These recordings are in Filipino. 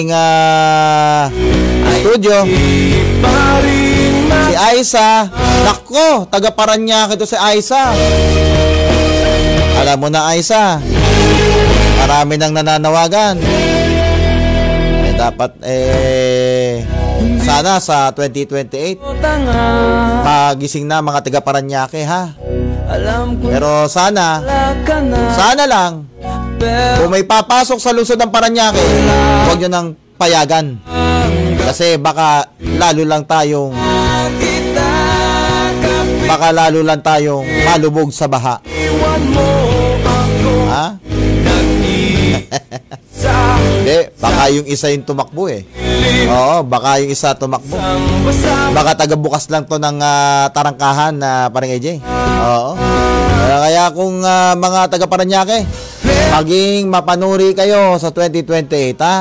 studio. Si Aiza. Nako, taga Paranaque ito si Aiza. Alam mo na, Aiza, marami nang nananawagan. Dapat sana sa 2028 magising na mga taga Paranaque, ha. Pero sana lang kung may papasok sa lungsod ng Paranaque, huwag nyo nang payagan. Kasi baka lalo lang tayong malubog sa baha. Ha? Hindi, baka yung isa yung tumakbo eh. Oo, baka yung isa tumakbo. Baka taga-bukas lang to ng tarangkahan na parang AJ. Oo. Kaya kung mga taga-Paranaque, maging mapanuri kayo sa 2028, ha?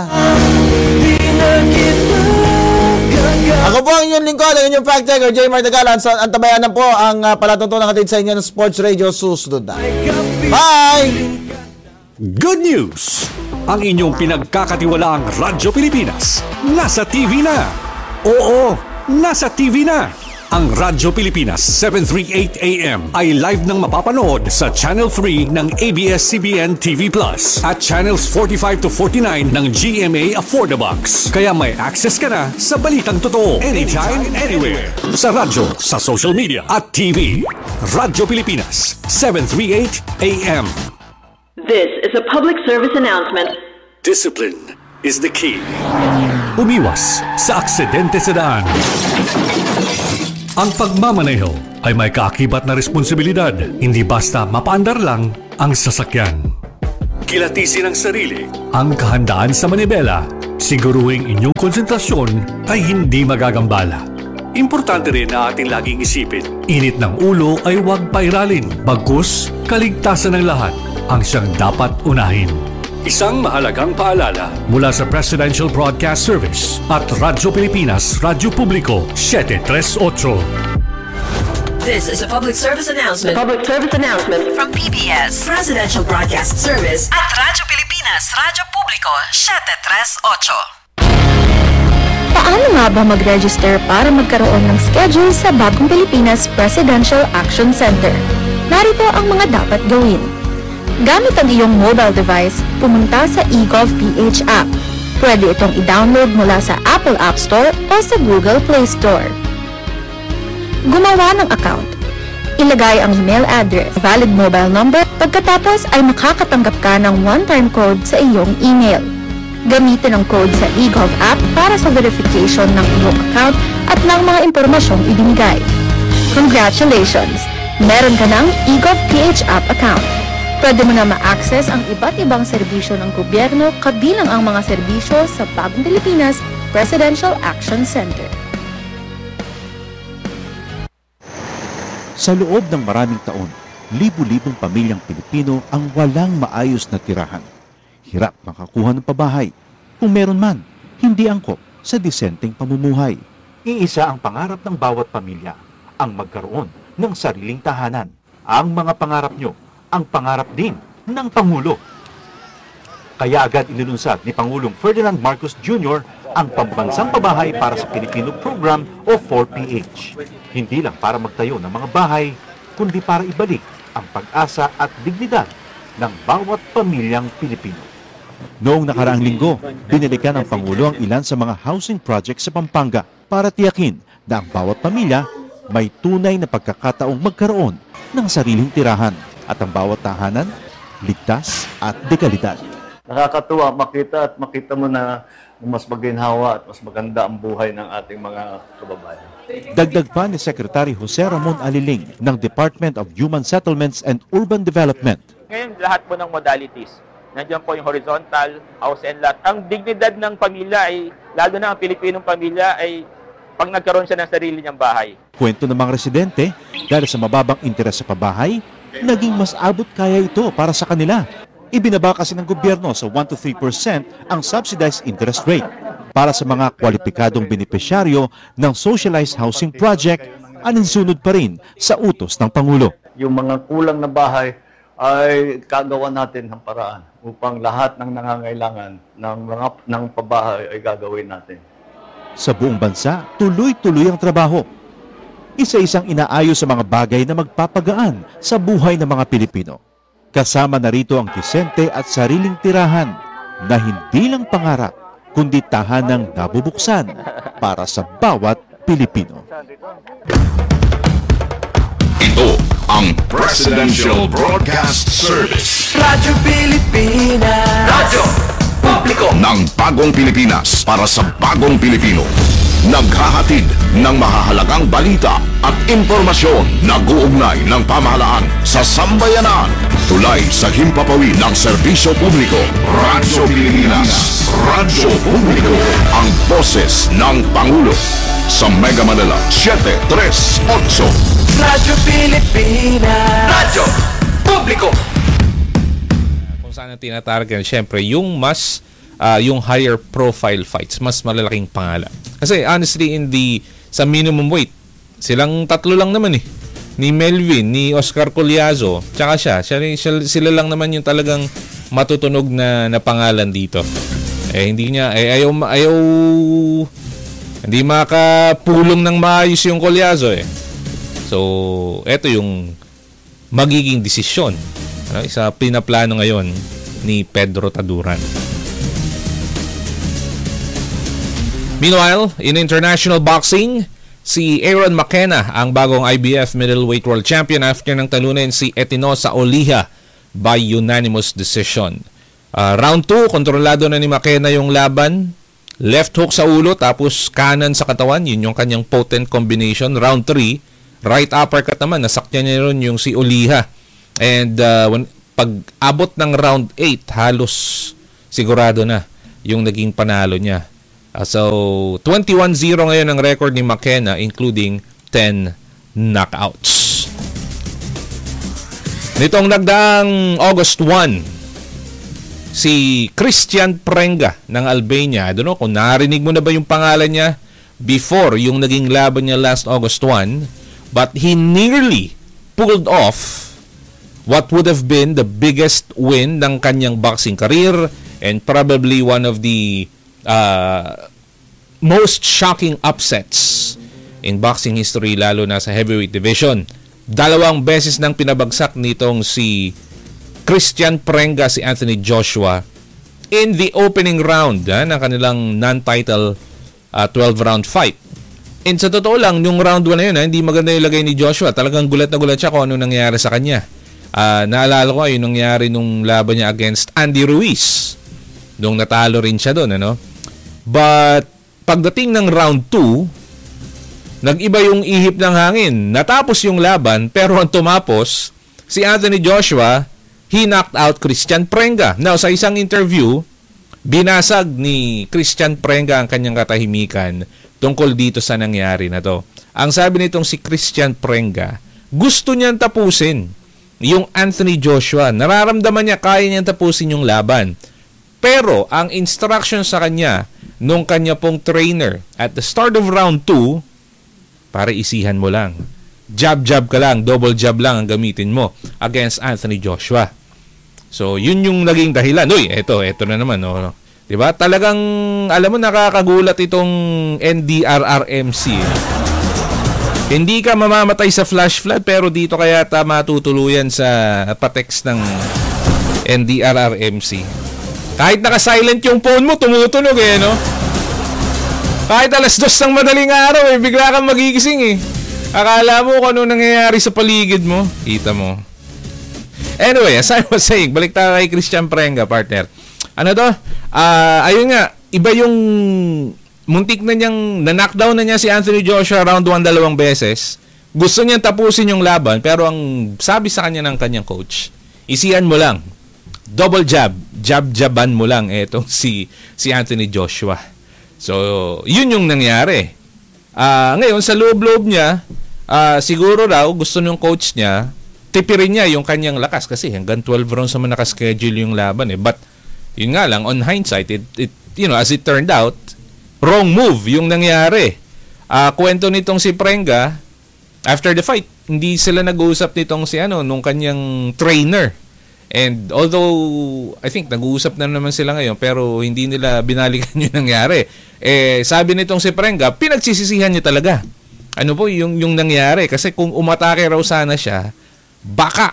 Ako po ang inyong lingkod, ang inyong fact checker, J. Martagalan. Ang tabayanan po ang palatuntunan natin sa inyo ng Sports Radio susunod na. Bye! Good news! Ang inyong pinagkakatiwalaang Radyo Pilipinas nasa TV na. Oo, nasa TV na. Ang Radyo Pilipinas 738 AM ay live nang mapapanood sa Channel 3 ng ABS-CBN TV Plus at Channels 45 to 49 ng GMA Affordabox. Kaya may access ka na sa balitang totoo anytime, anywhere. Sa radyo, sa social media at TV. Radyo Pilipinas 738 AM. This is a public service announcement. Discipline is the key. Umiwas sa aksidente sa daan. Ang pagmamaneho ay may kaakibat na responsibilidad, hindi basta mapaandar lang ang sasakyan. Kilatisin ang sarili, ang kahandaan sa manibela, siguruhing inyong konsentrasyon ay hindi magagambala. Importante rin na ating laging isipin, init ng ulo ay huwag pairalin, bagkus kaligtasan ng lahat ang siyang dapat unahin. Isang mahalagang paalala mula sa Presidential Broadcast Service at Radyo Pilipinas, Radyo Publiko 738. This is a public service announcement. Public service announcement From PBS, Presidential Broadcast Service at Radyo Pilipinas, Radyo Publiko 738. Paano nga ba mag-register para magkaroon ng schedule sa Bagong Pilipinas Presidential Action Center? Narito ang mga dapat gawin. Gamit ang iyong mobile device, pumunta sa eGovPH app. Pwede itong i-download mula sa Apple App Store o sa Google Play Store. Gumawa ng account. Ilagay ang email address, valid mobile number, pagkatapos ay makakatanggap ka ng one-time code sa iyong email. Gamitin ang code sa eGov app para sa verification ng iyong account at ng mga impormasyong ibinigay. Congratulations! Meron ka ng eGovPH app account. Pwede mo na ma-access ang iba't ibang serbisyo ng gobyerno kabilang ang mga serbisyo sa Bagong Pilipinas Presidential Action Center. Sa loob ng maraming taon, libu-libong pamilyang Pilipino ang walang maayos na tirahan. Hirap makakuha ng pabahay. Kung meron man, hindi angkop sa disenteng pamumuhay. Iisa ang pangarap ng bawat pamilya, ang magkaroon ng sariling tahanan. Ang mga pangarap nyo, ang pangarap din ng Pangulo. Kaya agad inilunsad ni Pangulong Ferdinand Marcos Jr. ang Pambansang Pabahay para sa Pilipino Program o 4PH. Hindi lang para magtayo ng mga bahay, kundi para ibalik ang pag-asa at dignidad ng bawat pamilyang Pilipino. Noong nakaraang linggo, binilikan ng Pangulo ang ilan sa mga housing projects sa Pampanga para tiyakin na ang bawat pamilya may tunay na pagkakataong magkaroon ng sariling tirahan at ang bawat tahanan, ligtas at dekalidad. Nakakatuwa makita mo na mas maginhawa at mas maganda ang buhay ng ating mga kababayan. Dagdag pa ni Secretary Jose Ramon Aliling ng Department of Human Settlements and Urban Development. Ngayon, lahat po ng modalities. Nandiyan po yung horizontal, house and lot. Ang dignidad ng pamilya ay, lalo na ang Pilipinong pamilya, ay pag nagkaroon siya ng sarili niyang bahay. Kwento ng mga residente, dahil sa mababang interes sa pabahay, naging mas abot kaya ito para sa kanila. Ibinaba kasi ng gobyerno sa 1 to 3% ang subsidized interest rate para sa mga kwalipikadong benepisyaryo ng socialized housing project, aninsunod pa rin sa utos ng Pangulo. Yung mga kulang na bahay, ay kagawa natin ng paraan upang lahat ng nangangailangan ng pabahay ay gagawin natin. Sa buong bansa, tuloy-tuloy ang trabaho. Isa-isang inaayos sa mga bagay na magpapagaan sa buhay ng mga Pilipino. Kasama na rito ang disente at sariling tirahan na hindi lang pangarap, kundi tahanang nabubuksan para sa bawat Pilipino. Ito ang Presidential Broadcast Service. Radyo Pilipinas. Radyo Publiko ng Bagong Pilipinas para sa Bagong Pilipino. Naghahatid ng mahahalagang balita at impormasyon na guugnay ng pamahalaan sa sambayanan. Tulay sa himpapawid ng serbisyo publiko. Radyo Pilipinas. Radyo Publiko. Ang boses ng Pangulo. Sa Mega Manila, 738. Radyo Pilipinas. Radyo Publiko. Kung saan ang tinatarget, syempre, yung mas yung higher profile fights, mas malalaking pangalan. Kasi honestly, sa minimum weight, silang tatlo lang naman eh. Ni Melvin, ni Oscar Collazo, tsaka sila lang naman yung talagang matutunog na pangalan dito. Ayaw hindi makapulong ng maayos yung Collazo eh. So, eto yung magiging desisyon. Isa pinaplano ngayon ni Pedro Taduran. Meanwhile, in international boxing, si Aaron McKenna ang bagong IBF Middleweight World Champion after ng talunin si Etinosa Oliha by unanimous decision. Round 2, kontrolado na ni McKenna yung laban. Left hook sa ulo, tapos kanan sa katawan. Yun yung kanyang potent combination. Round 3, right uppercut naman. Nasakyan niya rin yung si Oliha. And pag abot ng round 8, halos sigurado na yung naging panalo niya. So, 21-0 ngayon ang record ni McKenna, including 10 knockouts. Nitong nagdaang August 1, si Christian Prenga ng Albania. I don't know kung narinig mo na ba yung pangalan niya before yung naging laban niya last August 1. But he nearly pulled off what would have been the biggest win ng kanyang boxing career and probably one of the most shocking upsets in boxing history, lalo na sa heavyweight division. 2 beses nang pinabagsak nitong si Christian Prenga si Anthony Joshua in the opening round ng kanilang non-title 12-round fight. And sa totoo lang, yung round 1 na yun, hindi maganda yung lagay ni Joshua. Talagang gulat na gulat siya kung ano nangyari sa kanya. Naalala ko yung nangyari nung laban niya against Andy Ruiz. Nung natalo rin siya doon, ano? But pagdating ng round 2, nag-iba yung ihip ng hangin. Natapos yung laban, pero ang tumapos, si Anthony Joshua, he knocked out Christian Prenga. Now, sa isang interview, binasag ni Christian Prenga ang kanyang katahimikan tungkol dito sa nangyari na to. Ang sabi nitong si Christian Prenga, gusto niyang tapusin yung Anthony Joshua. Nararamdaman niya kaya niyang tapusin yung laban. Pero ang instruction sa kanya nung kanya pong trainer at the start of round 2, para isihan mo lang. Jab-jab ka lang, double jab lang ang gamitin mo against Anthony Joshua. So, yun yung naging dahilan. Uy, eto na naman. No? Diba? Talagang, alam mo, nakakagulat itong NDRRMC. Hindi ka mamamatay sa flash flood, pero dito kaya matutuluyan sa patext ng NDRRMC. Kahit naka-silent yung phone mo, tumutunog eh, no? Kahit alas 2 ng madaling araw, bigla kang magigising eh. Akala mo kung ano nangyayari sa paligid mo. Kita mo. Anyway, as I was saying, balik tayo kay Christian Prenga, partner. Ano to? Ayun nga, iba yung muntik na niyang na-knockdown na niya si Anthony Joshua round 1 2 beses. Gusto niyang tapusin yung laban, pero ang sabi sa kanya ng kanyang coach, isihan mo lang. Double jab. Jab-jaban mo lang etong si Anthony Joshua. So, yun yung nangyari. Ngayon, sa loob-loob niya, siguro raw gusto ng coach niya, tipirin niya yung kanyang lakas kasi hanggang 12 rounds naman nakaschedule yung laban eh. But, yun nga lang, on hindsight, as it turned out, wrong move yung nangyari. Kwento nitong si Prenga, after the fight, hindi sila nag-uusap nitong nung kanyang trainer. And although, I think, nag-uusap na naman sila ngayon, pero hindi nila binalikan yung nangyari. Sabi nitong si Prenga, pinagsisisihan niya talaga. Ano po yung nangyari? Kasi kung umatake raw sana siya, baka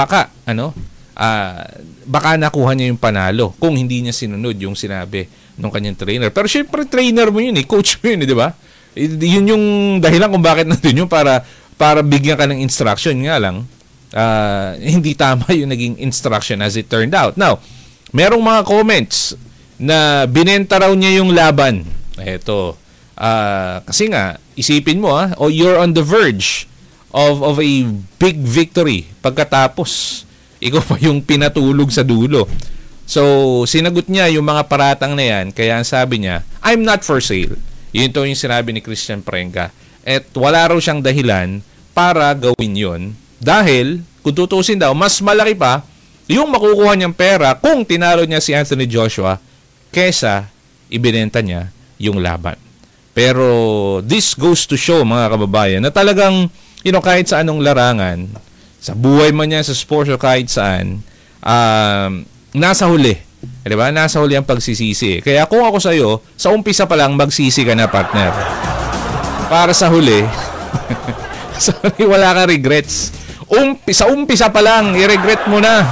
nakuha niya yung panalo kung hindi niya sinunod yung sinabi ng kanyang trainer. Pero syempre, trainer mo yun coach mo yun, di ba? Yun yung dahilan kung bakit nandun yun para bigyan ka ng instruction nga lang. Hindi tama yung naging instruction as it turned out. Now, merong mga comments na binenta raw niya yung laban. Ito. Kasi nga, isipin mo you're on the verge of a big victory pagkatapos ikaw pa yung pinatulog sa dulo. So, sinagot niya yung mga paratang na yan, kaya ang sabi niya, I'm not for sale. Yun to yung sinabi ni Christian Prenga. At wala raw siyang dahilan para gawin yun. Dahil, kung tutusin daw, mas malaki pa yung makukuha niyang pera kung tinalo niya si Anthony Joshua kesa ibinenta niya yung laban. Pero this goes to show, mga kababayan, na talagang kahit sa anong larangan, sa buhay man niya, sa sports o kahit saan, nasa huli. Diba? Nasa huli ang pagsisisi. Kaya kung ako sa'yo, sa umpisa pa lang magsisi ka na, partner. Para sa huli, wala ka regrets. Sa umpisa pa lang, i-regret mo na.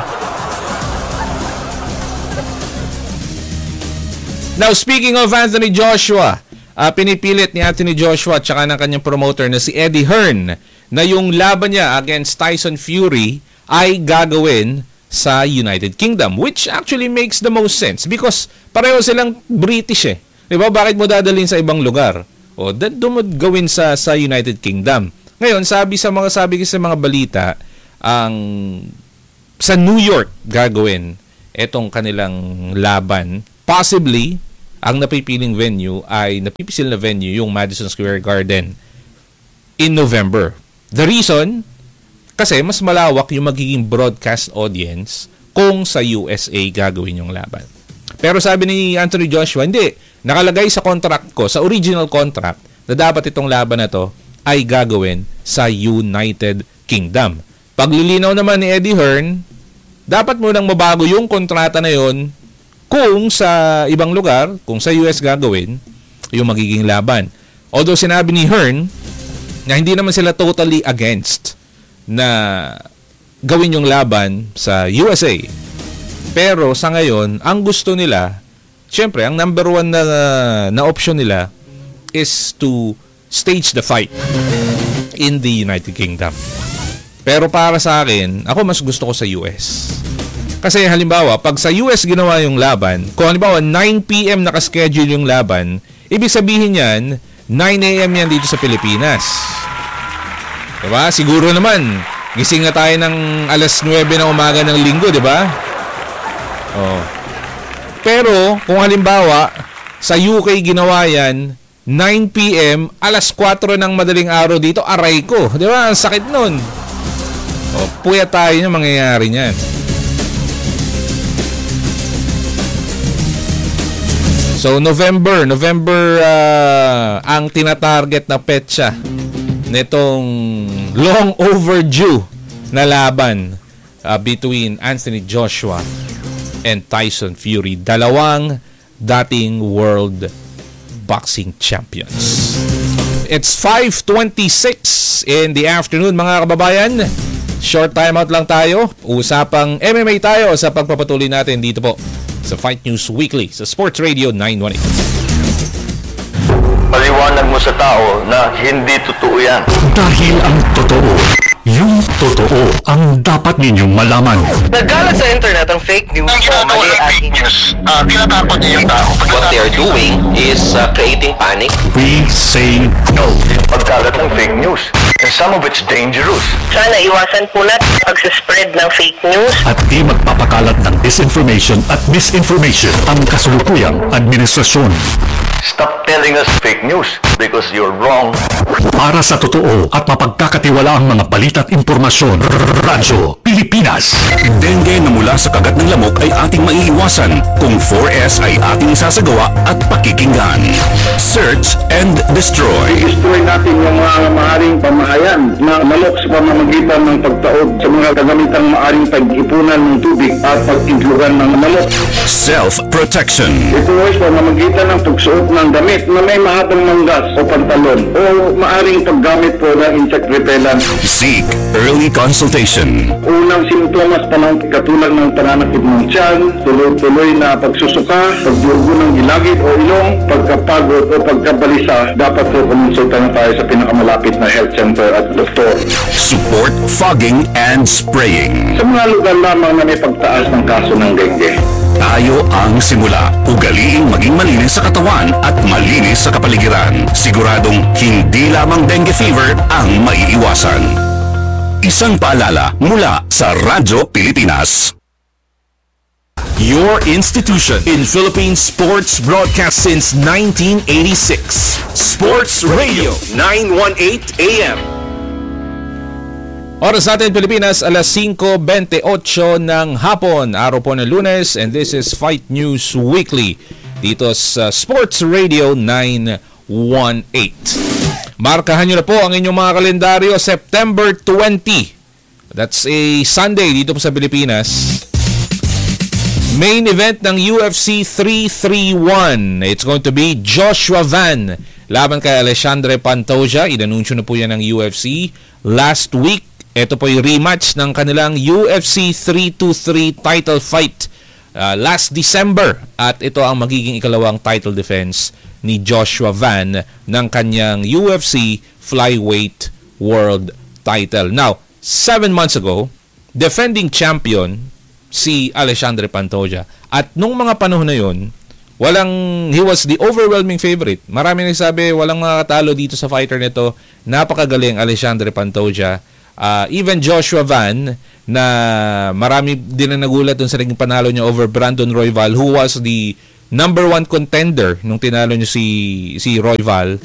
Now, speaking of Anthony Joshua, pinipilit ni Anthony Joshua at saka ng kanyang promoter na si Eddie Hearn na yung laban niya against Tyson Fury ay gagawin sa United Kingdom, which actually makes the most sense because pareho silang British Diba? Bakit mo dadalhin sa ibang lugar? Doon mo gawin sa United Kingdom. Ngayon, sabi sa mga balita, sa New York gagawin etong kanilang laban. Possibly, ang napipiling venue ay napipisil na venue yung Madison Square Garden in November. The reason, kasi mas malawak yung magiging broadcast audience kung sa USA gagawin yung laban. Pero sabi ni Anthony Joshua, hindi. Nakalagay sa contract ko, sa original contract, na dapat itong laban na to ay gagawin sa United Kingdom. Paglilinaw naman ni Eddie Hearn, dapat mo nang mabago yung kontrata na yon kung sa ibang lugar, kung sa US gagawin, yung magiging laban. Although sinabi ni Hearn na hindi naman sila totally against na gawin yung laban sa USA. Pero sa ngayon, ang gusto nila, syempre, ang number one na option nila is to stage the fight in the United Kingdom. Pero para sa akin, ako mas gusto ko sa US. Kasi halimbawa, pag sa US ginawa yung laban, kung halimbawa 9 PM nakaschedule yung laban, ibig sabihin yan, 9 AM yan dito sa Pilipinas. Diba? Siguro naman, gising na tayo ng alas 9 ng umaga ng linggo, diba? Pero, kung halimbawa, sa UK ginawa yan, 9 PM, alas 4 ng madaling araw dito, aray ko. Diba? Ang sakit nun. Puya tayo na mangyayari niyan. So, November ang tinatarget na petsa nitong long overdue na laban between Anthony Joshua and Tyson Fury. Dalawang dating world boxing champions. It's 5:26 in the afternoon, mga kababayan. Short timeout lang tayo. Usapang MMA tayo sa pagpapatuloy natin dito po sa Fight News Weekly sa Sports Radio 918. Paliwanag mo sa tao na hindi totoo yan. Dahil ang totoo, yung totoo ang dapat ninyong malaman. Nagkalat sa internet ang fake news. Ang ginagawa ng fake news, tinatakot niya yung tao. What they are doing is creating panic. We say no. Pagkalat ng fake news. And some of it's dangerous. Sana iwasan po natin pag-spread ng fake news. At di magpapakalat ng disinformation at misinformation ang kasulukuyang administrasyon. Stop telling us fake news because you're wrong. Para sa totoo at mapagkakatiwalaang mga balita at impormasyon, Radyo Pilipinas. Dengue na mula sa kagat ng lamok ay ating maiiwasan kung 4S ay ating isasagawa at pakikinggan. search and destroy. I-destroy natin yung mga maaring pamahayan na manok sa pamamagitan ng pagtaod sa mga kagamitang maaring pag-ipunan ng tubig at pag-intlugan ng manok. Self-protection. Ito ay sa pamamagitan ng pagsuot ng damit na may mahabang manggas o pantalon o maaring paggamit po ng insect repellent. Seek early consultation. Unang simptomas pa ng katulad ng pananakit ng tiyan, tuloy-tuloy na pagsusuka, pagdugo ng gilagid o ilong, pagkapagod o pagkabalisa, dapat po kumonsulta na tayo sa pinakamalapit na health center at doktor. Support fogging and spraying. Sa mga lugar lamang na may pagtaas ng kaso ng dengue. Tayo ang simula. Ugaliing maging malinis sa katawan at malinis sa kapaligiran. Siguradong hindi lamang dengue fever ang maiiwasan. Isang paalala mula sa Radyo Pilipinas. Your institution in Philippine sports broadcast since 1986. Sports Radio 918 AM. Oras natin Pilipinas, alas 5:28 ng hapon, araw po ng Lunes, and this is Fight News Weekly dito sa Sports Radio 918. Markahan nyo na po ang inyong mga kalendaryo, September 20. That's a Sunday dito po sa Pilipinas. Main event ng UFC 331. It's going to be Joshua Van laban kay Alexandre Pantoja. Inanunsyo na po yan ng UFC last week. Ito po yung rematch ng kanilang UFC 323 title fight last December. At ito ang magiging ikalawang title defense ni Joshua Van ng kanyang UFC Flyweight World title. Now, 7 months ago, defending champion si Alexandre Pantoja. At nung mga panahon na yun, he was the overwhelming favorite. Marami nagsabi, walang makakatalo dito sa fighter nito. Napakagaling Alexandre Pantoja. Even Joshua Van, na marami din na nagulat dun sa naging panalo niya over Brandon Royval, who was the number 1 contender nung tinalo niya si Royval.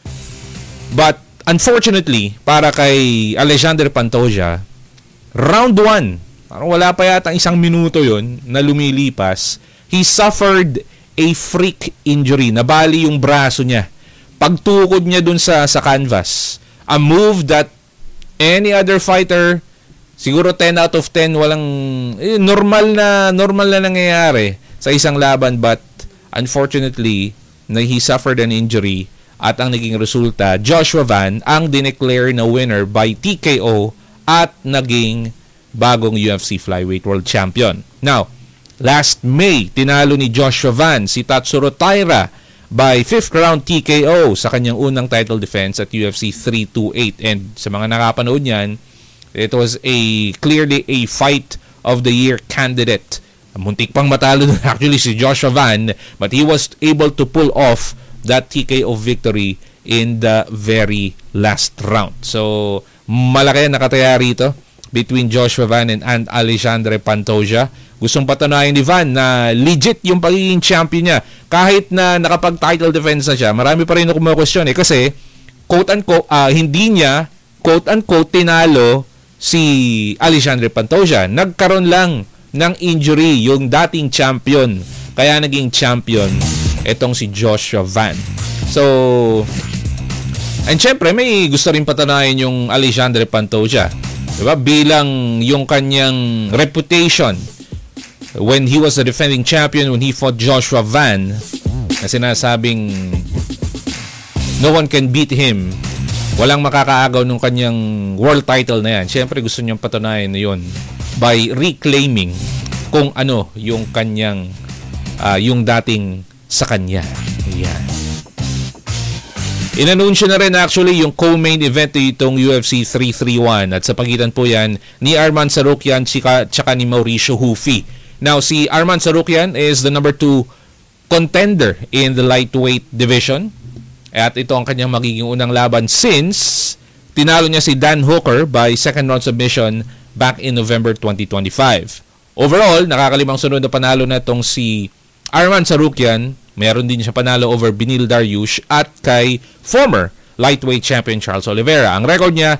But unfortunately, para kay Alexandre Pantoja, round 1, parang wala pa yata isang minuto yon na lumilipas, he suffered a freak injury. Nabali yung braso niya. Pagtukod niya dun sa canvas. A move that any other fighter, siguro 10 out of 10, walang normal na nangyayari sa isang laban, but unfortunately, he suffered an injury at ang naging resulta, Joshua Van ang dineclare na winner by TKO at naging bagong UFC Flyweight World Champion. Now, last May, tinalo ni Joshua Van si Tatsuro Taira by 5th round TKO sa kanyang unang title defense at UFC 328. And sa mga nakapanood niyan, it was clearly a fight of the year candidate. Muntik pang matalo actually si Joshua Van, but he was able to pull off that TKO victory in the very last round. So, malaki ang nakataya rito between Joshua Van and Alexandre Pantoja. Gustong patunayan ni Van na legit yung pagiging champion niya. Kahit na nakapag-title defense na siya, marami pa rin ako mga question kasi quote-unquote, hindi niya quote-unquote tinalo si Alexandre Pantoja. Nagkaroon lang ng injury yung dating champion. Kaya naging champion etong si Joshua Van. So, and syempre may gusto rin patunayan yung Alexandre Pantoja. Diba? Bilang yung kanyang reputation when he was the defending champion, when he fought Joshua Van, na sinasabing no one can beat him, walang makakaagaw ng kanyang world title na yan. Siyempre gusto niyang patunayan na yun by reclaiming kung ano yung kanyang yung dating sa kanya. Yan. Inanunsyo na rin actually yung co-main event itong UFC 331 at sa pagitan po yan ni Arman Tsarukyan tsaka ni Mauricio Hufi. Now, si Arman Tsarukyan is the number 2 contender in the lightweight division. At ito ang kanyang magiging unang laban since tinalo niya si Dan Hooker by second round submission back in November 2025. Overall, nakakalimang sunod na panalo na itong si Arman Tsarukyan. Meron din siya panalo over Beneil Dariush at kay former lightweight champion Charles Oliveira. Ang record niya,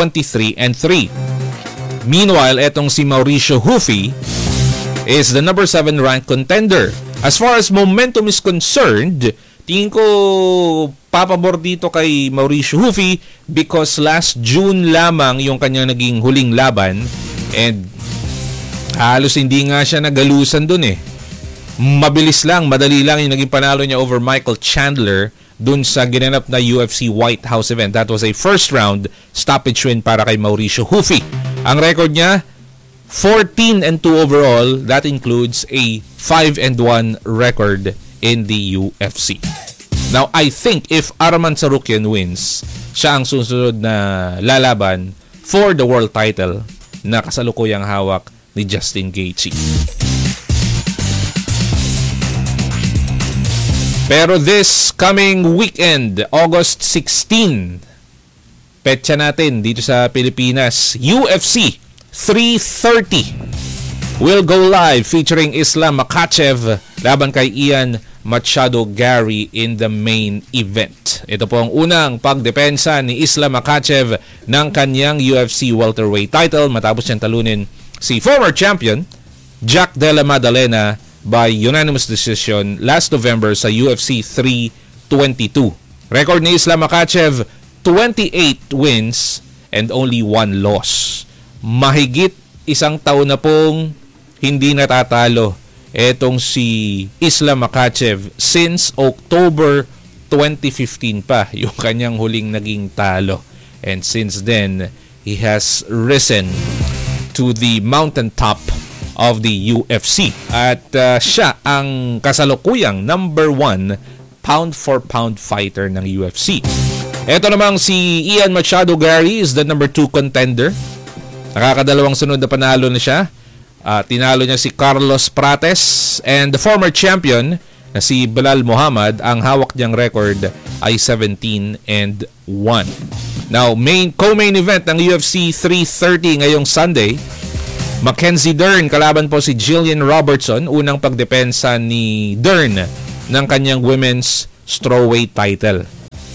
23-3. Meanwhile, etong si Mauricio Hufi is the number 7 ranked contender. As far as momentum is concerned, Tingin ko papabor dito kay Mauricio Hufi because last June lamang yung kanyang naging huling laban and halos hindi nga siya nagalusan dun eh. Mabilis lang, madali lang yung naging panalo niya over Michael Chandler dun sa ginanap na UFC White House event. That was a first round stoppage win para kay Mauricio Hufi. Ang record niya 14-2 overall. That includes a 5-1 record in the UFC. Now, I think if Arman Tsarukyan wins, siya ang susunod na lalaban for the world title na kasalukuyang hawak ni Justin Gaethje. Pero this coming weekend, August 16, petsa natin dito sa Pilipinas, UFC 330 will go live featuring Islam Makhachev laban kay Ian Machado Garry in the main event. Ito po ang unang pagdepensa ni Islam Makhachev ng kanyang UFC welterweight title matapos niyang talunin si former champion Jack Della Maddalena by unanimous decision last November sa UFC 322. Record ni Islam Makhachev 28 wins and only 1 loss. Mahigit isang taon na pong hindi natatalo etong si Islam Makhachev since October 2015 pa yung kanyang huling naging talo. And since then, he has risen to the mountaintop of the UFC. At siya ang kasalukuyang number 1 pound for pound fighter ng UFC. Ito namang si Ian Machado Garry is the number 2 contender. Nakakadalawang sunod na panalo na siya. Tinalo niya si Carlos Prates and the former champion na si Belal Muhammad. Ang hawak niyang record ay 17-1. Now, co-main event ng UFC 330 ngayong Sunday. Mackenzie Dern kalaban po si Jillian Robertson. Unang pagdepensa ni Dern ng kanyang women's strawweight title.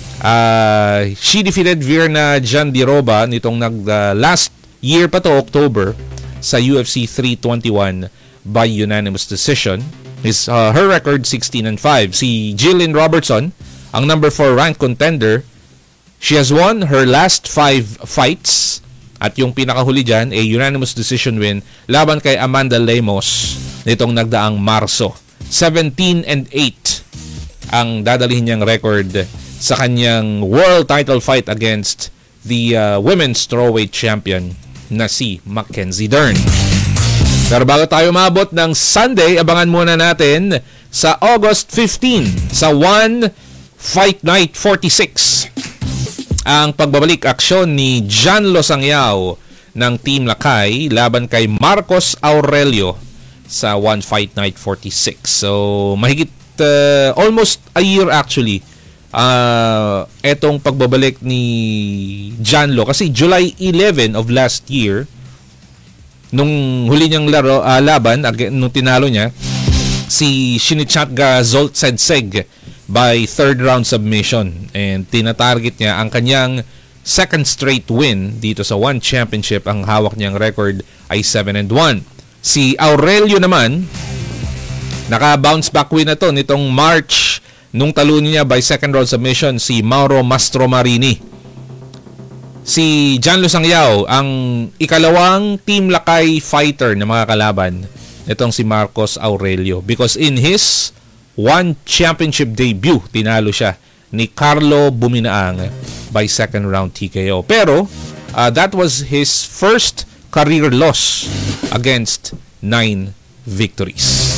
She defeated Virna Jandiroba nitong last year pa to, October, sa UFC 321 by unanimous decision. Her record 16-5. Si Jillian Robertson, ang number 4 ranked contender, she has won her last 5 fights at yung pinakahuli dyan a unanimous decision win laban kay Amanda Lemos nitong nagdaang Marso. 17-8 ang dadalhin niyang record sa kanyang world title fight against the women's strawweight champion na si Mackenzie Dern. Pero bago tayo maabot ng Sunday, abangan muna natin sa August 15 sa One Fight Night 46 ang pagbabalik aksyon ni John Losangyao ng Team Lakay laban kay Marcos Aurelio sa One Fight Night 46. So mahigit almost a year actually etong pagbabalik ni Janlo kasi July 11 of last year nung huli niyang laban nung tinalo niya si Shinichanga Zoltsetseg by third round submission and tinatarget niya ang kanyang second straight win dito sa One Championship. Ang hawak niyang record ay 7-1. Si Aurelio naman naka-bounce back win na to nitong March nung talunin niya by second round submission si Mauro Mastromarini. Si John Losangyao ang ikalawang Team Lakay fighter na mga kalaban nitong si Marcos Aurelio because in his One Championship debut tinalo siya ni Carlo Buminaang by second round TKO. Pero that was his first career loss against 9 victories.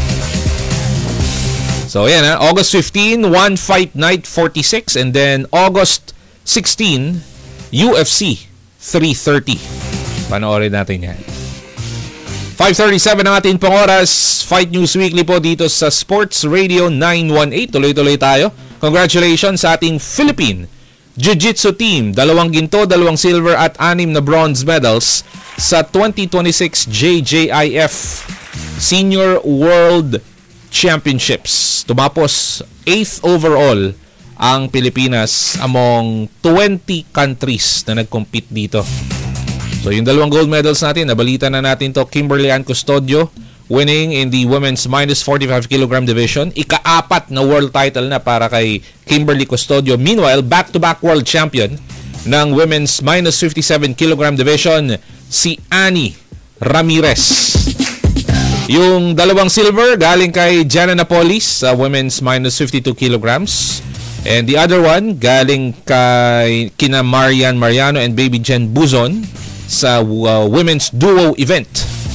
So yan August 15, One Fight Night 46 and then August 16, UFC 330. Panoorin natin yan. 5:37 ang ating pong oras. Fight News Weekly po dito sa Sports Radio 918. Tuloy-tuloy tayo. Congratulations sa ating Philippine Jiu-Jitsu team. 2 ginto, 2 silver at 6 na bronze medals sa 2026 JJIF Senior World Championships. Tumapos 8th overall ang Pilipinas among 20 countries na nag-compete dito. So yung 2 gold medals natin, nabalita na natin to. Kimberly Ann Custodio winning in the women's minus 45 kilogram division. Ika-4 na world title na para kay Kimberly Custodio. Meanwhile, back-to-back world champion ng women's minus 57 kilogram division, si Annie Ramirez. Yung dalawang silver galing kay Jana Napolis sa women's minus 52 kilograms. And the other one galing kay kina Marian Mariano and Baby Jen Buzon sa women's duo event.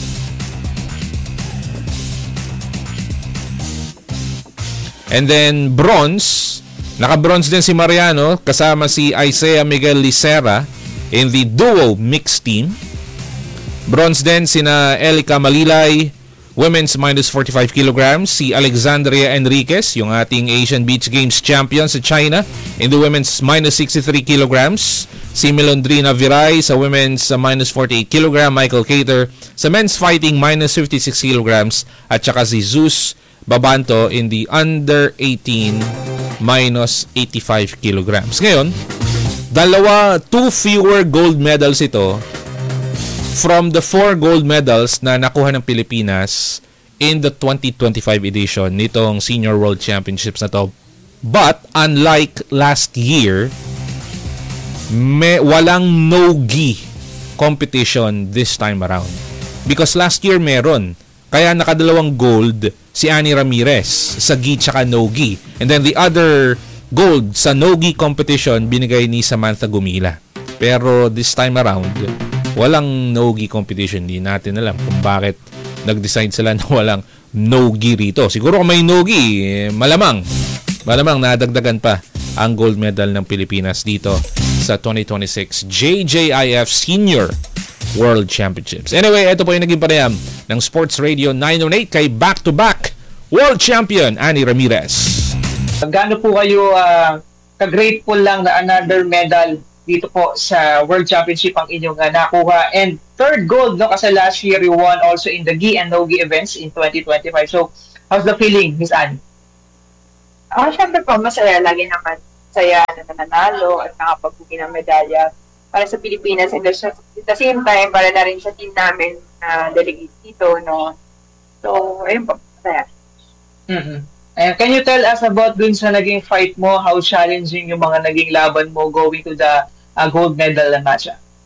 And then bronze, naka-bronze din si Mariano kasama si Isaiah Miguel Licera in the duo mixed team. Bronze din sina Elika Malilay, women's minus 45 kilograms, si Alexandria Enriquez, yung ating Asian Beach Games champion sa China, in the women's minus 63 kilograms, si Melondrina Viray sa women's minus 48 kilogram, Michael Cater sa men's fighting minus 56 kilograms, at saka si Zeus Babanto in the under 18 minus 85 kilograms. Ngayon, 2 fewer gold medals ito from the 4 gold medals na nakuha ng Pilipinas in the 2025 edition nitong Senior World Championships na to. But unlike last year, walang no-gi competition this time around. Because last year meron. Kaya nakadalawang gold si Annie Ramirez sa gi tsaka no-gi. And then the other gold sa no-gi competition binigay ni Samantha Gumila. Pero this time around, walang no-gi competition. Hindi natin alam kung bakit nag-decide sila na walang no-gi rito. Siguro kung may no-gi, malamang nadagdagan pa ang gold medal ng Pilipinas dito sa 2026 JJIF Senior World Championships. Anyway, ito po yung naging panayam ng Sports Radio 908 kay back-to-back World Champion Annie Ramirez. Gaano po kayo ka-grateful lang na another medal dito po sa World Championship ang inyong nakuha? And third gold, no? Kasi last year you won also in the gi and no-gi events in 2025. So, how's the feeling, Miss Annie? Siyempre po, masaya. Lagi naman saya na nanalo at nakapag-uwi ng medalya para sa Pilipinas, and at the same time, para na rin sa team namin na delegate dito, no? So, ayun po, masaya. And can you tell us about dun sa naging fight mo, how challenging yung mga naging laban mo going to the gold medal match?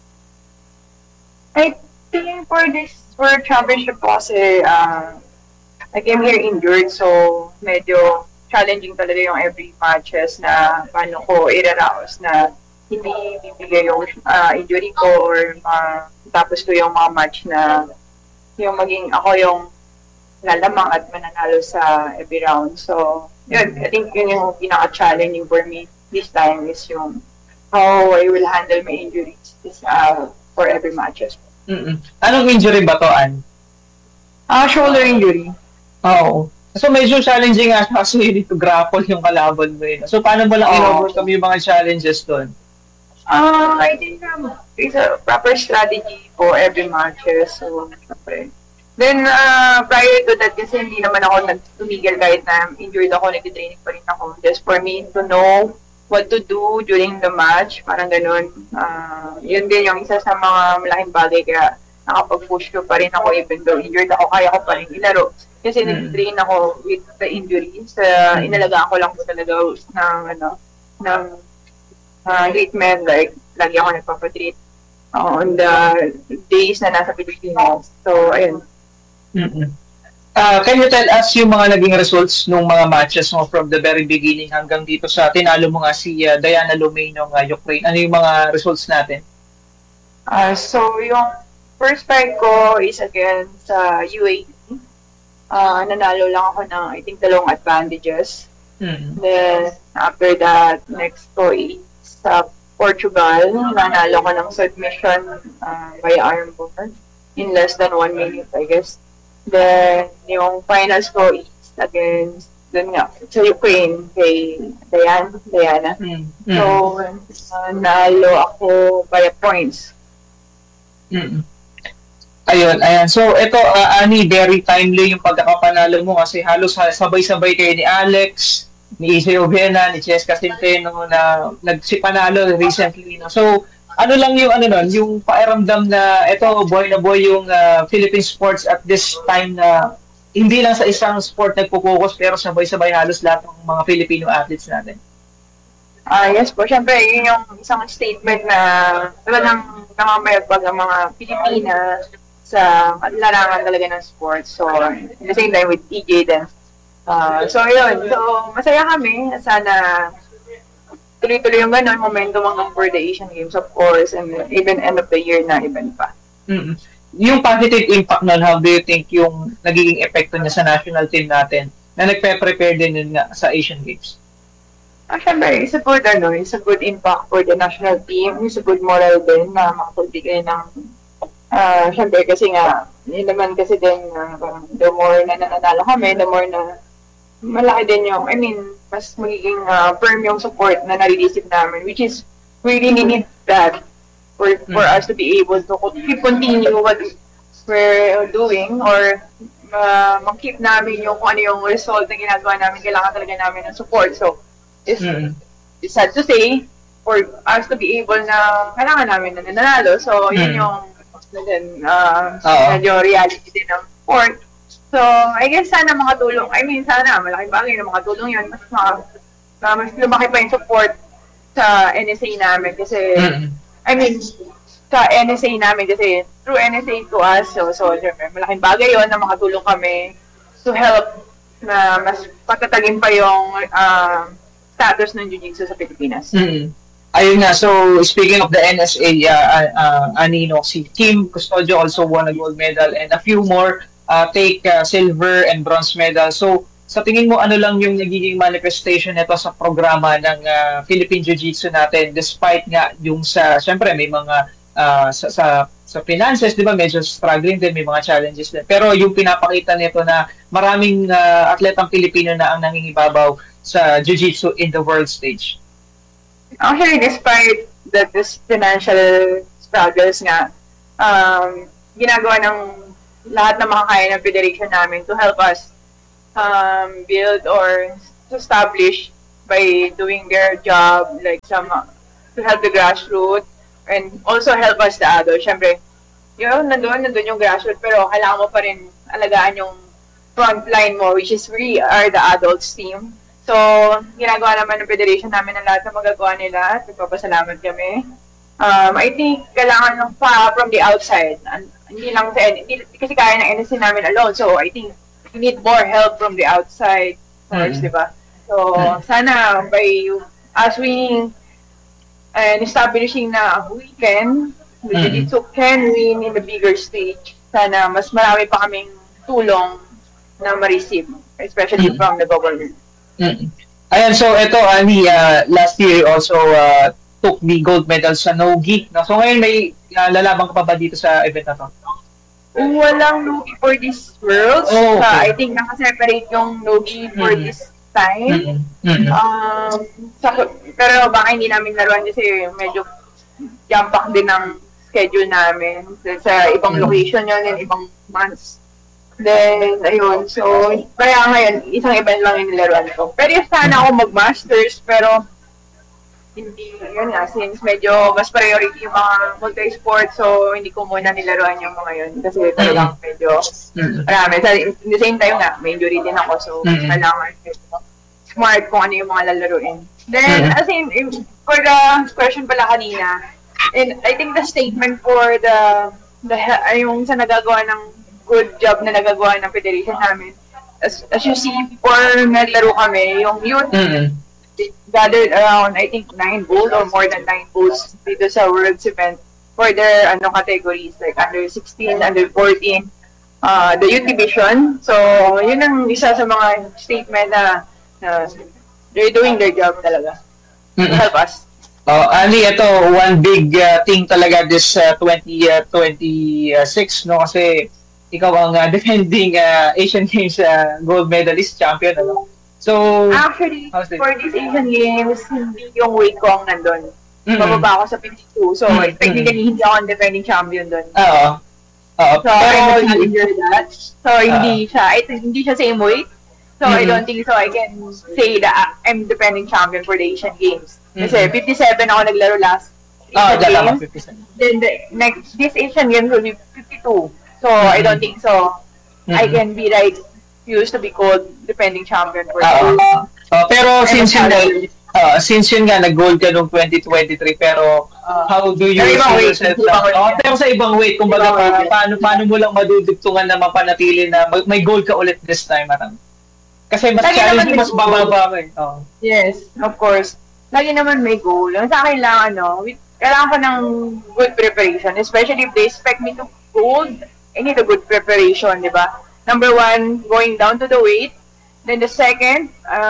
I think for this World Championship kasi, I came here injured, so medyo challenging talaga yung every matches na paano ko iraraos na hindi bibigay yung injury ko or tapos ko yung mga match na yung maging ako yung lalamang at mananalo sa every round. So, yun, I think yun yung pinaka-challenging for me this time is yung how I will handle my injuries for every matches. Anong injury ba to, Ann? Shoulder injury. Oo. So, medyo challenging kasi you need to grapple yung kalaban mo yun. So, paano mo lang in-overcome yung mga challenges doon? I think it's a proper strategy for every matches. So, then, prior to that, kasi hindi naman ako nagtumigil kahit na injured ako, nag-training pa rin ako. Just for me to know what to do during the match, parang ganun. Yun din yung isa sa mga malaking bagay, kaya nakapag-push ko pa rin ako even though injured ako, kaya ko pa rin ilaro. Kasi nag-train ako with the injuries. Inalagaan ko lang po talaga ng treatment, like lagi ako nagpapatreat on the days na nasa Pilipinas. So, ayun. Can you tell us yung mga naging results ng mga matches mo from the very beginning hanggang dito sa tinalo mo nga si Diana Lumay ng Ukraine? Ano yung mga results natin? So, yung first fight ko is against UAE. Nanalo lang ako ng, I think, 2 advantages. Then, after that, next ko is sa Portugal. Nanalo ko ng submission by armbar in less than 1 minute, I guess. Then, yung finals ko is against, dun nga, sa Ukraine, kay Diana. So, nalo ako by points. Ayun. So, ito, Annie, very timely yung pagkakapanalo mo kasi halos sabay-sabay kayo ni Alex, ni Isay Ovena, ni Cheska Centeno na nagsipanalo recently. No? So, ano lang yung yung pakiramdam na ito boy na boy yung Philippine sports at this time na hindi lang sa isang sport nagpo-focus pero sabay-sabay halos lahat ng mga Filipino athletes natin. Yes po, syempre yun yung isang statement na talagang namamayagpag ang mga Pilipinas sa larangan talaga ng sports. So, at the same time with EJ din. So, yun. So, masaya kami. Sana tuloy-tuloy yung gano'n, momentum hanggang for the Asian Games, of course, and even end of the year na event pa. Mm-hmm. Yung positive impact nun, how do you think yung nagiging epekto niya sa national team natin na nagpe-prepare din yun nga sa Asian Games? Siyempre, it's a good impact for the national team. It's a good moral din na makapagbigay ng siyempre kasi nga, yun naman kasi din the more na nananalo kami, the more na malaki din yung, mas magiging firm yung support na nare-receive namin, which is, we really need that for us to be able to continue what we're doing or mag-keep namin yung kung ano yung result na ginagawa namin, kailangan talaga namin ng support. So, it's sad to say, for us to be able na kailangan namin na nanalo. So, yun yung medyo reality din ng sport. So, I guess sana makatulong. Sana malaking bagay na makatulong yun. Mas lumaki pa yung support sa NSA namin kasi, sa NSA namin kasi through NSA to us, so malaking bagay yun na makatulong kami to help na mas patatagin pa yung status ng Jiu-Jitsu sa Pilipinas. Ayun nga, so speaking of the NSA, Anino, si Kim Custodio also won a gold medal and a few more take silver and bronze medal. So sa tingin mo, ano lang yung nagiging manifestation nito sa programa ng Philippine Jiu-Jitsu natin despite nga yung syempre may mga sa finances, di ba, medyo struggling din, may mga challenges din. Pero yung pinapakita nito na maraming atletang Pilipino na ang nangingibabaw sa Jiu-Jitsu in the world stage. Actually, despite this financial struggles nga, ginagawa ng lahat ng makakaya ng federation namin to help us build or establish by doing their job, like to help the grassroots and also help us the adults. Siyempre, nandun yung grassroots, pero kailangan mo pa rin alagaan yung frontline mo, which is we are the adults team. So, ginagawa naman ng federation namin ang lahat na magagawa nila at nagpapasalamat kami. I think kailangan ng from the outside. Hindi lang kasi kaya ng NSC namin alone. So, I think we need more help from the outside first, di ba? So, sana as we establishing na we can, Jiu-Jitsu can win in the bigger stage. Sana mas marami pa kaming tulong na ma-receive, especially from the government. Ayan, so ito, Ani, last year also took the gold medal sa no-gi. No? So ngayon may lalabang ka pa ba dito sa event na to? Walang no-gi for this world. I think nakaseparate yung no-gi for this time. Pero baka hindi namin laruan kasi medyo jump-pack din ng schedule namin. Sa ibang location yun and ibang months. Then, ayun. So, kaya ngayon, isang event lang yung nilaruan ko. Pero sana ako mag-masters, pero hindi, yun nga, since medyo mas priority yung mga multi-sport, so hindi ko muna nilaruan yung mga yun. Kasi talagang medyo marami. At the same time nga, may injury din ako, so kailangan smart kung ano yung mga lalaruin. Then, as in, for the question pala kanina, and I think the statement for yung sa nagagawa ng good job na nagagawa ng federation namin. As you see, before naglaro kami, yung youth gathered around, I think, 9 gold or more than 9 golds dito sa World's event for their categories, like under 16, under 14, the youth division. So, yun ang isa sa mga statement na they're doing their job talaga. Help us. Ani, ito, one big thing talaga this 2026, no? Kasi ikaw ang defending Asian Games gold medalist champion, ano? So, actually, for these Asian Games, hindi yung weight ko ang nandun. Bababa ako sa 52. So, technically, hindi ako ang defending champion dun. So, I'm not sure that. So, hindi siya same weight. So, I don't think so I can say that I'm defending champion for the Asian Games. Kasi 57 ako naglaro last tama, Games. 57. Then this Asian Games will be 52. So I don't think so. I can be used to be called defending champion for pero since yun nga nag-gold ka noong 2023, pero how do you see yourself pero sa ibang weight, kumbaga paano mo lang madudugtungan na mapanatili na may gold ka ulit this time? Kasi mas challenging, mas bababa ka Yes, of course. Lagi naman may goal. Sa akin lang, kailangan ko ng good preparation, especially if they expect me to gold. I need a good preparation, di ba? Number one, going down to the weight. Then the second,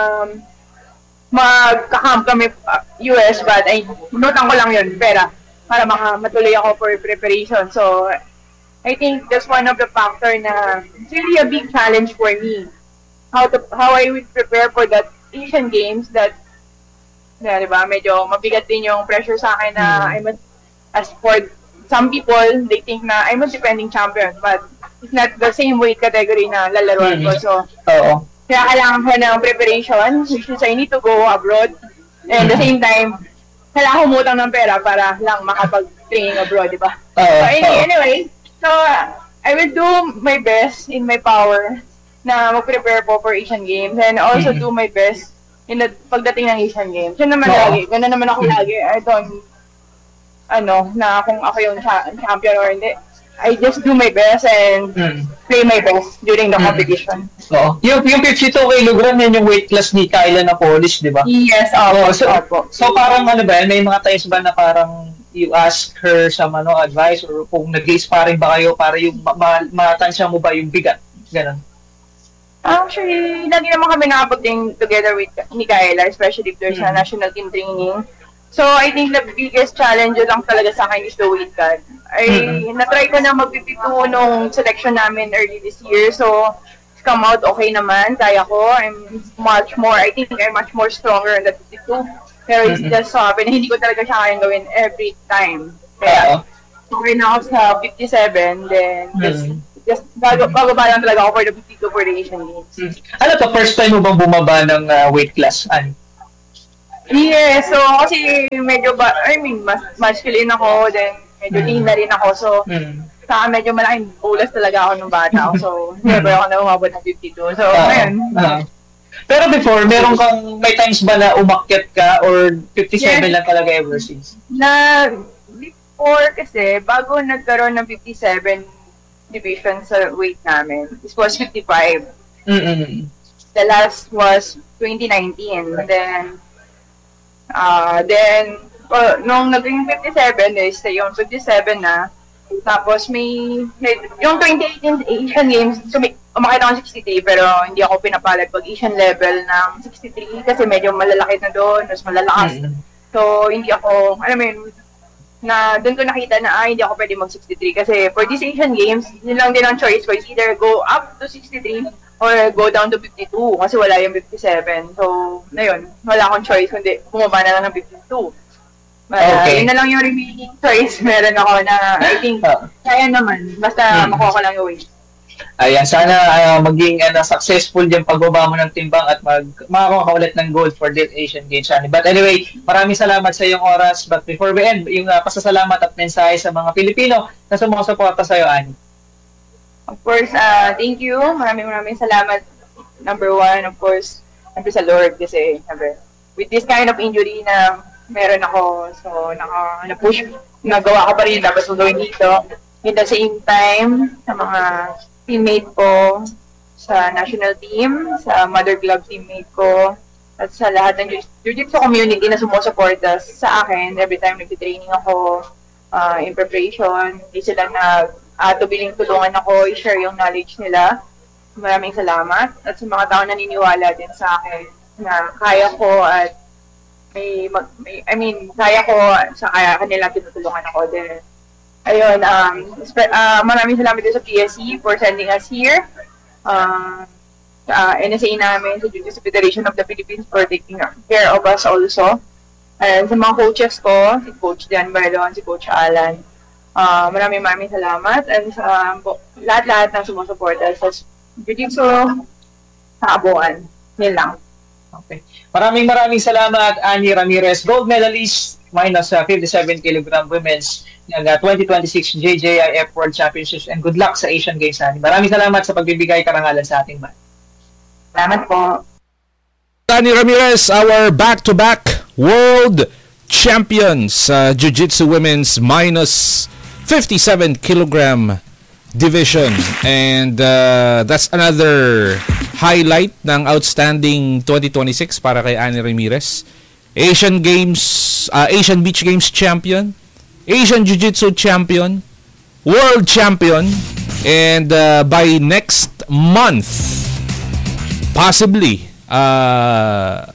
magka-camp kami US, but notan ko lang yun, pera, para matuloy ako for preparation. So, I think that's one of the factor na it's really a big challenge for me. How I would prepare for that Asian Games that, diba, medyo mabigat din yung pressure sa akin na as for some people, they think na I'm a defending champion, but it's not the same weight category na lalaruan ko. So, kaya kailangan ko ng preparation, which is I need to go abroad. And at the same time, kailangan humutang ng pera para lang makapag-training abroad, di ba? So anyway, I will do my best in my power na mag-prepare po for Asian Games and also do my best in the pagdating ng Asian Games. Yun naman lagi. Ganun naman ako lagi. I don't, na kung ako yung champion or hindi. I just do my best and play my best during the competition. Yung 52 kilogram, yan yung weight class ni Kyla na Polish, di ba? Yes, so parang may mga times ba na parang you ask her some advice or kung nag-sparring ba kayo para yung matansya mo ba yung bigat? Ganon. Actually, lagi naman kami nakapagting together with ni Kyla, especially if there's a national team training. So, I think the biggest challenge lang talaga sa akin is the weight cut. Na-try ko na mag-52 nung selection namin early this year. So, it's come out okay naman. Kaya ko. I think I'm much more stronger in the 52. Pero it's just so happen, hindi ko talaga siya kayang gawin every time. Kaya, okay na ako sa 57, then just bababa lang talaga ako for the 52 for the Asian Games. First time mo bang bumaba ng weight class? Yeah, so kasi medyo mas masculine ako, then medyo lean na rin ako, so saka medyo malaking bulas talaga ako nung bata ako, so never ako na umabot ng 52. So, ngayon. Pero before, may times ba na umakyat ka or 57 lang talaga ever since? Before kasi, bago nagkaroon ng 57 division sa weight namin, this was 55. The last was 2019. Then, nung naging 57 is yung 57 na, tapos yung 2018 Asian Games, umakit ako ng 63, pero hindi ako pinapalad pag Asian level ng 63 kasi medyo malalaki na doon, mas malalakas. So, hindi ako, doon ko nakita na hindi ako pwede mag-63 kasi for these Asian Games, yun lang din ang choice ko is either go up to 63 or go down to 52 kasi wala yung 57. So, wala akong choice kundi bumaba na lang ng 52. Yun na lang yung remaining choice meron ako na I think kaya naman, basta makuha ko lang yung weight. Ayan, sana maging successful yung pagbaba mo ng timbang at makakuha ka ulit ng gold for this Asian Games. But anyway, maraming salamat sa iyong oras. But before we end, yung pasasalamat at mensahe sa mga Pilipino na sumusuporta sa iyo, Annie. Of course, thank you. Maraming salamat. Number one, of course, sa Lord kasi with this kind of injury na meron ako, so na-push, nagawa ko pa rin, tapos gawin dito. At the same time, sa mga teammate ko, sa national team, sa mother club teammate ko, at sa lahat ng Jiu-Jitsu community na sumusuporta sa akin every time nag-training ako in preparation. Hindi sila tubiling tulungan ako, i-share yung knowledge nila. Maraming salamat. At sa mga tao naniniwala din sa akin na kaya ko at kaya ko sa kanila tinutulungan ako din. Ayun, maraming salamat din sa PSC for sending us here. Sa NSA namin, sa Jiu-Jitsu Federation of the Philippines for taking care of us also. And sa mga coaches ko, si Coach Dan Barlon, si Coach Alan, maraming salamat. And sa lahat-lahat na sumusuporta sa Jiu-Jitsu sa Abuan. Yun lang. Okay. Maraming salamat, Annie Ramirez, gold medalist minus 57 kg women's ng 2026 JJIF World Championships, and good luck sa Asian Games natin. Maraming salamat sa pagbibigay karangalan sa ating man. Salamat po. Dani Ramirez, our back-to-back world champions sa Jiu-Jitsu women's minus 57 kilogram division. And that's another highlight ng outstanding 2026 para kay Annie Ramirez. Asian Beach Games champion, Asian Jiu-Jitsu champion, world champion, and by next month, possibly a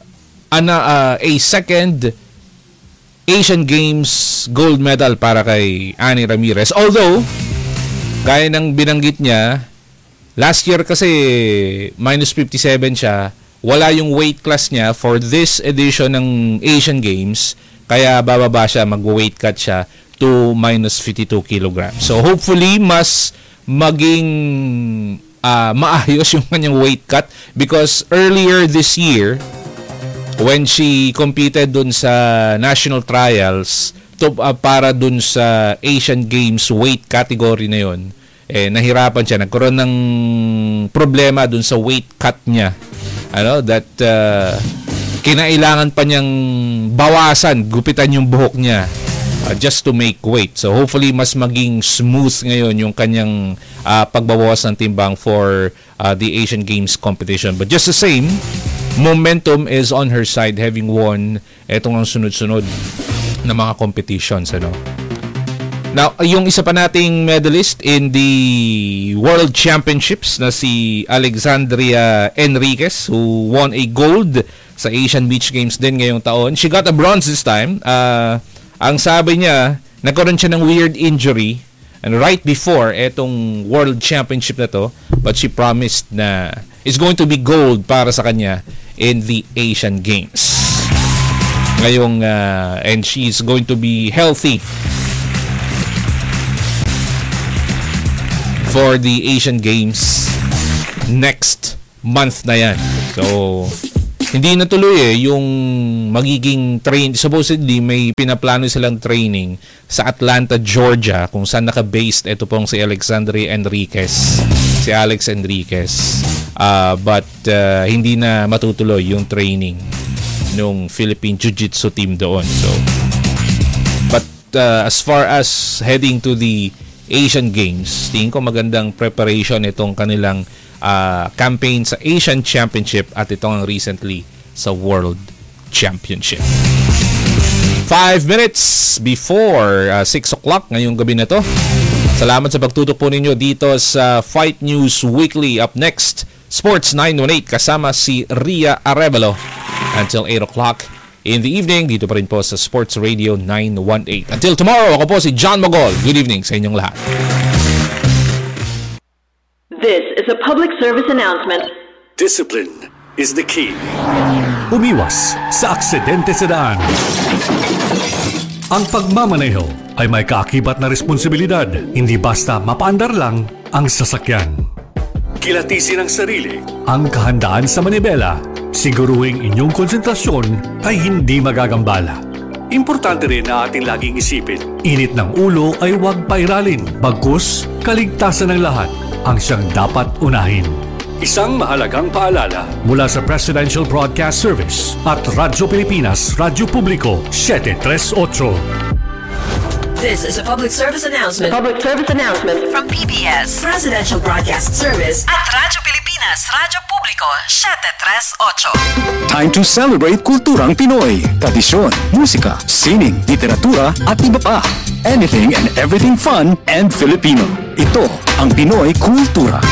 second Asian Games gold medal para kay Annie Ramirez. Although, gaya ng binanggit niya, last year kasi minus 57 siya, wala yung weight class niya for this edition ng Asian Games, kaya bababa siya, mag-weight cut siya to minus 52 kilograms. So hopefully mas maging maayos yung kanyang weight cut, because earlier this year when she competed dun sa national trials para dun sa Asian Games weight category na yun, nahirapan siya, nagkaroon ng problema dun sa weight cut niya, that kinailangan pa niyang bawasan, gupitan yung buhok niya just to make weight. So hopefully mas maging smooth ngayon yung kanyang pagbabawas ng timbang for the Asian Games competition. But just the same, momentum is on her side, having won etong ang sunod-sunod na mga competitions. Now, yung isa pa nating medalist in the World Championships na si Alexandria Enriquez, who won a gold sa Asian Beach Games din ngayong taon. She got a bronze this time. Ang sabi niya, nagkaroon siya ng weird injury and right before etong World Championship na to, but she promised na it's going to be gold para sa kanya in the Asian Games. Ngayong, and she's going to be healthy for the Asian Games next month na yan. So, hindi natuloy yung magiging train. Supposedly, may pinaplano silang training sa Atlanta, Georgia, kung saan naka-based ito pong si Alexandria Enriquez. Si Alex Enriquez. But hindi na matutuloy yung training nung Philippine Jiu-Jitsu team doon. So, but as far as heading to the Asian Games, tingin ko magandang preparation itong kanilang campaign sa Asian Championship at itong recently sa World Championship. 5 minutes before 6 o'clock ngayong gabi na to. Salamat sa pagtutok po ninyo dito sa Fight News Weekly. Up next, Sports 918 kasama si Ria Arevalo until 8 o'clock in the evening dito pa rin po sa Sports Radio 918. Until tomorrow, ako po si John Mogol. Good evening sa inyong lahat. This is a public service announcement. Discipline is the key. Umiwas sa aksidente sa daan. Ang pagmamaneho ay may kaakibat na responsibilidad. Hindi basta mapaandar lang ang sasakyan. Kilatisin ang sarili. Ang kahandaan sa manibela. Siguruhing inyong konsentrasyon ay hindi magagambala. Importante rin na ating laging isipin. Init ng ulo ay huwag pairalin. Bagkus, kaligtasan ng lahat ang siyang dapat unahin. Isang mahalagang paalala mula sa Presidential Broadcast Service at Radyo Pilipinas, Radyo Publiko 738. This is a public service announcement. Public service announcement From PBS, Presidential Broadcast Service at Radyo Pilipinas, Radyo Publiko 738. Time to celebrate kulturang Pinoy. Tradisyon, musika, sining, literatura at iba pa. Anything and everything fun and Filipino. Ito ang Pinoy Kultura.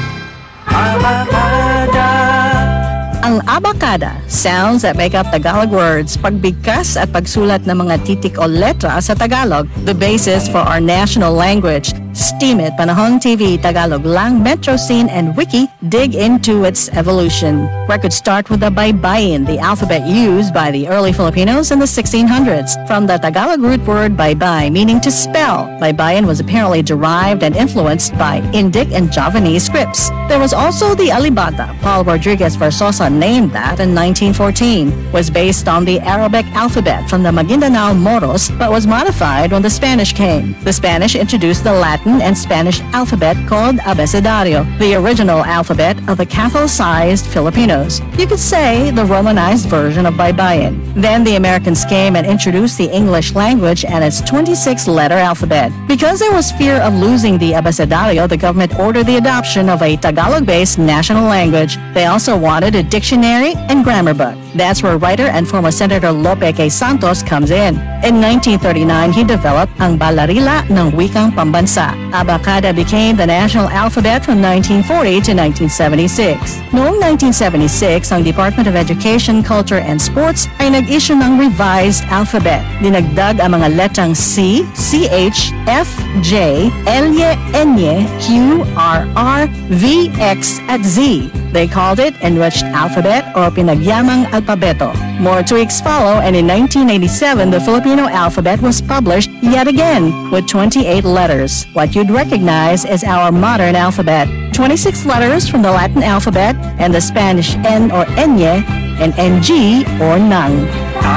Ang abacada, sounds that make up Tagalog words, pagbigkas at pagsulat ng mga titik o letra sa Tagalog, the basis for our national language. Steam It, Panahon TV, Tagalog Lang, Metro Scene, and Wiki dig into its evolution. Records start with the baybayin, the alphabet used by the early Filipinos in the 1600s. From the Tagalog root word baybay, meaning to spell, baybayin was apparently derived and influenced by Indic and Javanese scripts. There was also the alibata. Paul Rodriguez Versosa named that in 1914. Was based on the Arabic alphabet from the Maguindanao Moros, but was modified when the Spanish came. The Spanish introduced the Latin and Spanish alphabet called abecedario, the original alphabet of the Catholic-sized Filipinos. You could say the Romanized version of baybayin. Then the Americans came and introduced the English language and its 26-letter alphabet. Because there was fear of losing the abecedario, the government ordered the adoption of a Tagalog-based national language. They also wanted a dictionary and grammar book. That's where writer and former Senator Lope K. Santos comes in. In 1939, he developed ang Balarila ng Wikang Pambansa. Abacada became the national alphabet from 1940 to 1976. Noong 1976, ang Department of Education, Culture and Sports ay nag-issue ng revised alphabet. Dinagdag ang mga letrang C, CH, F, J, L, N, Q, R, R, V, X at Z. They called it Enriched Alphabet or Pinagyamang Alpabeto. More tweaks follow, and in 1987, the Filipino alphabet was published yet again with 28 letters. What you'd recognize is our modern alphabet. 26 letters from the Latin alphabet and the Spanish N or Enye and NG or Nang.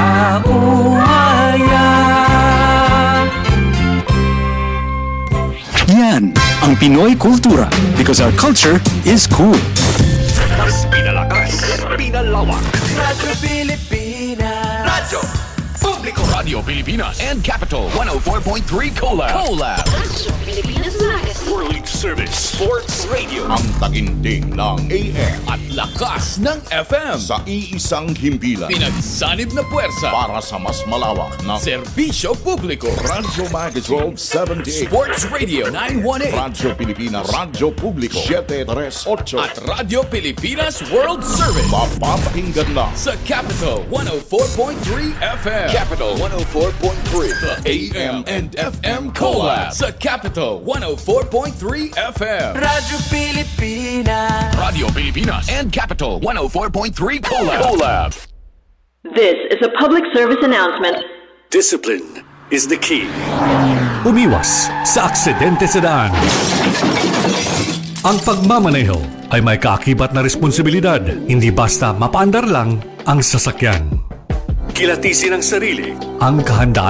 Yan ang Pinoy Kultura because our culture is cool. Mas pinalakas, pinalawak. Radyo Pilipinas. Radyo Publiko. Radio Pilipinas and Capital 104.3 Collab. Radyo Pilipinas Magazine. World Service Sports Radio. Ang taginting ng AM At lakas ng FM. sa iisang himpilan. Pinagsanib na puwersa. Para sa mas malawak na Serbisyo Publiko. Radyo Magazine 1278. Sports Radio 918. Radyo Pilipinas, Radyo Publiko 738. At Radyo Pilipinas World Service. Mapapakinggan na Sa Capital 104.3 FM. Capital 104.3. The AM and FM Collab. Sa Capital 104.3 FM. Radyo Pilipinas. Radio Pilipinas and Capital 104.3 Collab. This is a public service announcement. Discipline is the key. Umiwas sa aksidente sa daan. Ang pagmamaneho ay may kaakibat na responsibilidad, hindi basta mapaandar lang ang sasakyan. Kilatisin ang sarili, ang kahandaan